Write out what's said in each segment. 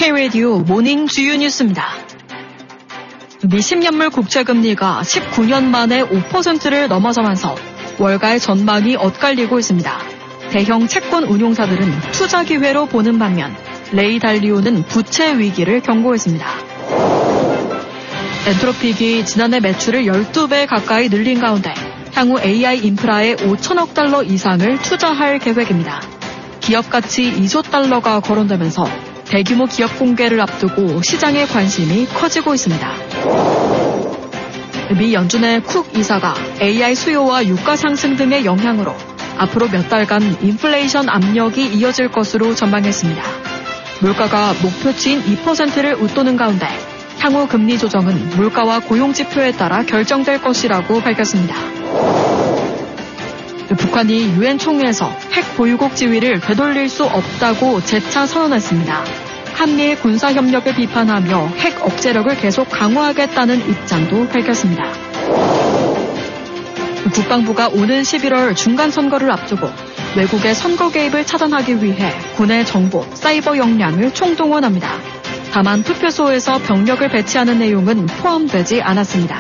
K-라디오 모닝 주요 뉴스입니다. 미 10년물 국채금리가 19년 만에 5%를 넘어서면서 월가의 전망이 엇갈리고 있습니다. 대형 채권 운용사들은 투자 기회로 보는 반면 레이 달리오는 부채 위기를 경고했습니다. 엔트로픽이 지난해 매출을 12배 가까이 늘린 가운데 향후 AI 인프라에 5천억 달러 이상을 투자할 계획입니다. 기업 가치 2조 달러가 거론되면서 대규모 기업 공개를 앞두고 시장의 관심이 커지고 있습니다. 미 연준의 쿡 이사가 AI 수요와 유가 상승 등의 영향으로 앞으로 몇 달간 인플레이션 압력이 이어질 것으로 전망했습니다. 물가가 목표치인 2%를 웃도는 가운데 향후 금리 조정은 물가와 고용 지표에 따라 결정될 것이라고 밝혔습니다. 북한이 유엔 총회에서 핵 보유국 지위를 되돌릴 수 없다고 재차 선언했습니다. 한미의 군사협력을 비판하며 핵 억제력을 계속 강화하겠다는 입장도 밝혔습니다. 국방부가 오는 11월 중간선거를 앞두고 외국의 선거 개입을 차단하기 위해 군의 정보, 사이버 역량을 총동원합니다. 다만 투표소에서 병력을 배치하는 내용은 포함되지 않았습니다.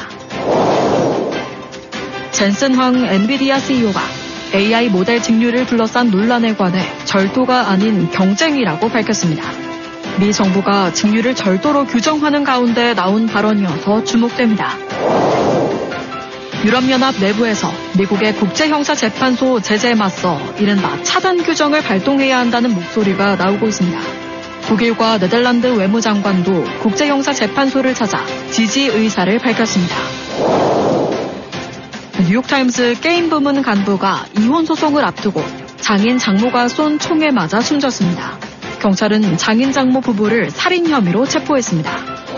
젠슨 황 엔비디아 CEO가 AI 모델 직류를 둘러싼 논란에 관해 절도가 아닌 경쟁이라고 밝혔습니다. 미 정부가 직류를 절도로 규정하는 가운데 나온 발언이어서 주목됩니다. 유럽연합 내부에서 미국의 국제형사재판소 제재에 맞서 이른바 차단 규정을 발동해야 한다는 목소리가 나오고 있습니다. 독일과 네덜란드 외무장관도 국제형사재판소를 찾아 지지 의사를 밝혔습니다. 뉴욕타임스 게임 부문 간부가 이혼 소송을 앞두고 장인 장모가 쏜 총에 맞아 숨졌습니다. 경찰은 장인 장모 부부를 살인 혐의로 체포했습니다.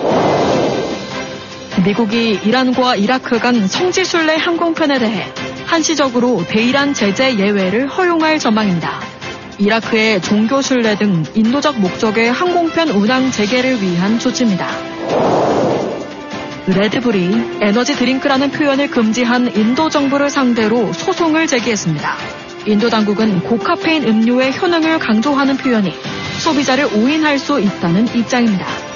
미국이 이란과 이라크 간 성지순례 항공편에 대해 한시적으로 대이란 제재 예외를 허용할 전망입니다. 이라크의 종교순례 등 인도적 목적의 항공편 운항 재개를 위한 조치입니다. 레드불이 에너지 드링크라는 표현을 금지한 인도 정부를 상대로 소송을 제기했습니다. 인도 당국은 고카페인 음료의 효능을 강조하는 표현이 소비자를 오인할 수 있다는 입장입니다.